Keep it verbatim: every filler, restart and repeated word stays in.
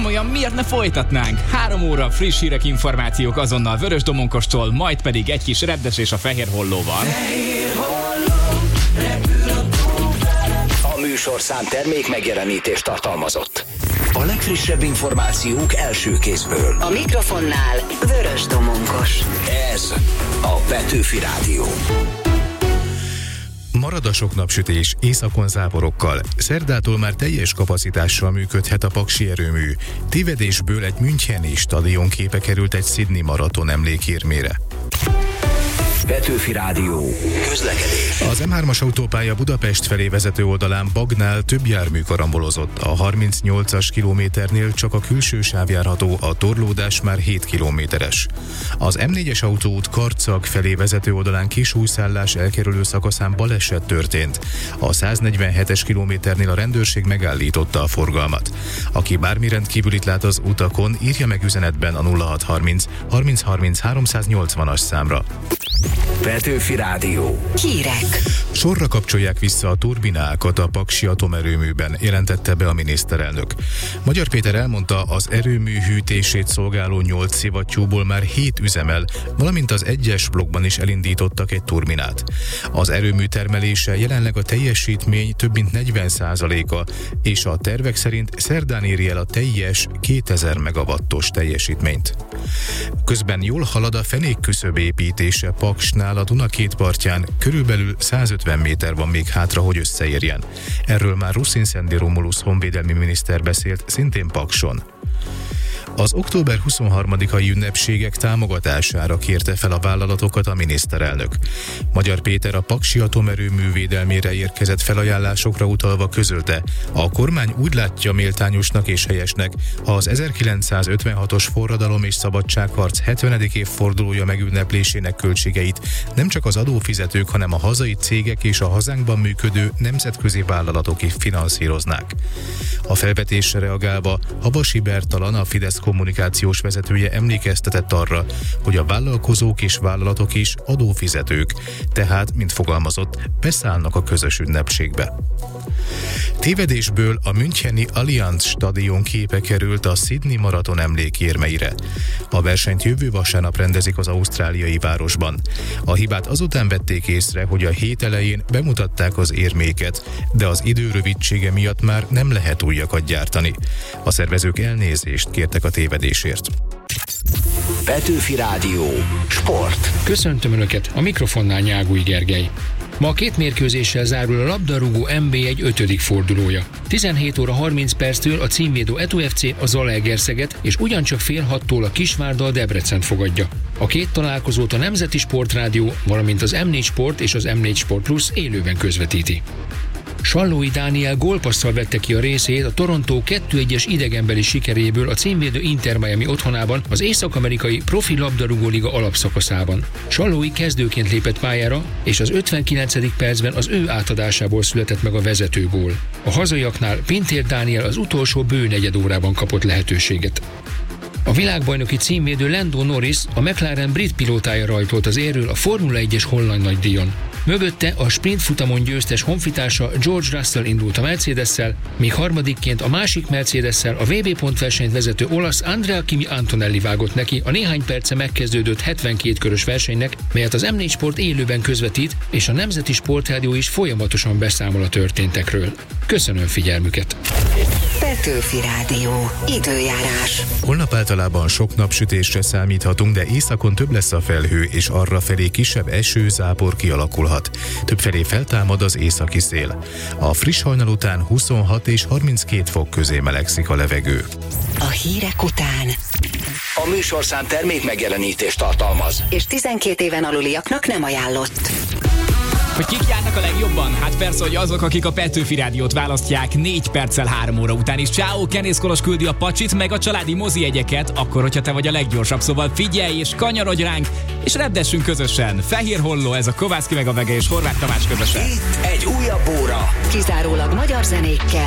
komolyan, miért ne folytatnánk? Három óra friss hírek, információk azonnal Vörös Domonkostól, majd pedig egy kis Reddes és a Fehér Hollóval. Fehér Holló, repül a tó veled. A műsorszám termék megjelenítést tartalmazott. A legfrissebb információk első kézből. A mikrofonnál Vörös Domonkos. Ez a Petőfi Rádió. Marad a sok napsütés, északon záporokkal. Szerdától már teljes kapacitással működhet a paksi erőmű. Tévedésből egy müncheni stadionképe került egy Sydney maraton emlékérmére. Petőfi Rádió. Közlekedés. Az em hármas autópálya Budapest felé vezető oldalán Bagnál több jármű karambolozott. A harmincnyolcas kilométernél csak a külső sáv járható, a torlódás már hét kilométeres. Az em négyes autóút Karcag felé vezető oldalán Kisújszállás elkerülő szakaszán baleset történt. A száznegyvenhetes kilométernél a rendőrség megállította a forgalmat. Aki bármi rendkívülit lát az utakon, írja meg üzenetben a nulla hatszázharminc harminc harminc háromszáznyolcvanas számra. Petőfi Rádió. Hírek. Sorra kapcsolják vissza a turbinákat a paksi atomerőműben, jelentette be a miniszterelnök. Magyar Péter elmondta, az erőmű hűtését szolgáló nyolc szivattyúból már hét üzemel, valamint az egyes blokkban is elindítottak egy turbinát. Az erőmű termelése jelenleg a teljesítmény több mint negyven százaléka, és a tervek szerint szerdán éri el a teljes kétezer megawattos teljesítményt. Közben jól halad a fenékküszöb építése Paksnál, a Duna két partján, körülbelül százötven méter van még hátra, hogy összeérjen. Erről már Ruszin-Szendi Romulusz honvédelmi miniszter beszélt, szintén Pakson. Az október huszonharmadikai ünnepségek támogatására kérte fel a vállalatokat a miniszterelnök. Magyar Péter a paksi atomerőmű védelmére érkezett felajánlásokra utalva közölte, a kormány úgy látja méltányosnak és helyesnek, ha az ezerkilencszázötvenhatos forradalom és szabadságharc hetvenedik évfordulója megünneplésének költségeit nem csak az adófizetők, hanem a hazai cégek és a hazánkban működő nemzetközi vállalatok is finanszíroznák. A felvetésre reagálva Habasi Bertalan, a Fidesz kommunikációs vezetője emlékeztetett arra, hogy a vállalkozók és vállalatok is adófizetők, tehát, mint fogalmazott, beszállnak a közös ünnepségbe. Tévedésből a müncheni Allianz stadion képe került a Sydney maraton emlékérmeire. A versenyt jövő vasárnap rendezik az ausztráliai városban. A hibát azután vették észre, hogy a hét elején bemutatták az érméket, de az idő rövidsége miatt már nem lehet újakat gyártani. A szervezők elnézést kértek a tévedésért. Petőfi Rádió. Sport. Köszöntöm Önöket, a mikrofonnál Nyágúj Gergely. Ma a két mérkőzéssel zárul a labdarúgó en bé egy ötödik fordulója. tizenhét óra harminc perctől a címvédő e té ef cé a Zalaegerszeget, és ugyancsak fél hattól a Kisvárda Debrecent fogadja. A két találkozót a Nemzeti Sportrádió, valamint az em négy Sport és az em négy Sport Plus élőben közvetíti. Sallói Dániel gólpasszal vette ki a részét a Toronto kettő egyes idegenbeli sikeréből a címvédő Inter Miami otthonában az észak-amerikai profi labdarúgó liga alapszakaszában. Sallói kezdőként lépett pályára, és az ötvenkilencedik percben az ő átadásából született meg a vezető gól. A hazaiaknál Pintér Dániel az utolsó bő negyed órában kapott lehetőséget. A világbajnoki címvédő Lando Norris, a McLaren brit pilótája rajtolt az érről a Formula egyes holland nagydíjon. Mögötte a sprintfutamon győztes honfitársa George Russell indult a Mercedes-szel, míg harmadikként a másik Mercedes-szel a vé bé pontversenyt vezető olasz Andrea Kimi Antonelli vágott neki a néhány perce megkezdődött hetvenkét körös versenynek, melyet az em négy Sport élőben közvetít, és a Nemzeti Sportrádió is folyamatosan beszámol a történtekről. Köszönöm figyelmüket! Petőfi Rádió. Időjárás. Holnap általában sok napsütésre számíthatunk, de északon több lesz a felhő, és arrafelé kisebb eső, zápor kialakulhat. Többfelé feltámad az északi szél. A friss hajnal után huszonhat és harminckét fok közé melegszik a levegő. A hírek után. A műsorszám termék megjelenítést tartalmaz. És tizenkét éven aluliaknak nem ajánlott. Hogy kik járnak a legjobban? Hát persze, hogy azok, akik a Petőfi Rádiót választják négy perccel három óra után is. Ciao, Kenész Kolos küldi a pacsit, meg a családi mozi jegyeket, akkor, hogyha te vagy a leggyorsabb, szóval figyelj és kanyarodj ránk, és reddessünk közösen. Fehér Holló, ez a Kovászki meg a Vege és Horváth Tamás közösen. Itt egy újabb óra. Kizárólag magyar zenékkel,